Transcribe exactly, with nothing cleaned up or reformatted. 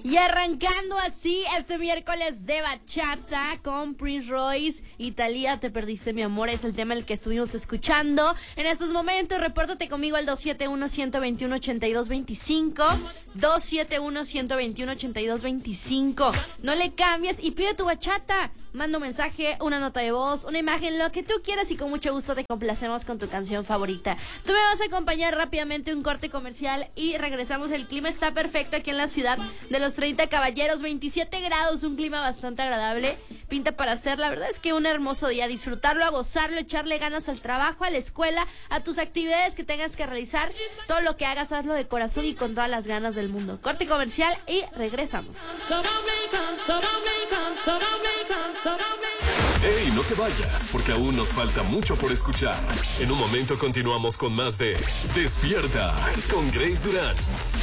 Y arrancando así este miércoles de bachata con Prince Royce y Thalía, Te perdiste mi amor, es el tema el que estuvimos escuchando en estos momentos. Repórtate conmigo al dos siete uno, uno dos uno, ocho dos dos cinco, dos siete uno, uno dos uno, ocho dos dos cinco. No le cambies y pide tu bachata. Manda un mensaje, una nota de voz, una imagen, lo que tú quieras y con mucho gusto te complacemos con tu canción favorita. Tú me vas a acompañar rápidamente un corte comercial y regresamos. El clima está perfecto aquí en la ciudad de los treinta caballeros, veintisiete grados, un clima bastante agradable. Pinta para hacer, la verdad es que un hermoso día, disfrutarlo, a gozarlo, echarle ganas al trabajo, a la escuela, a tus actividades que tengas que realizar. Todo lo que hagas, hazlo de corazón y con todas las ganas del mundo. Corte comercial y regresamos. ¡Ey, no te vayas! Porque aún nos falta mucho por escuchar. En un momento continuamos con más de Despierta con Grace Durán.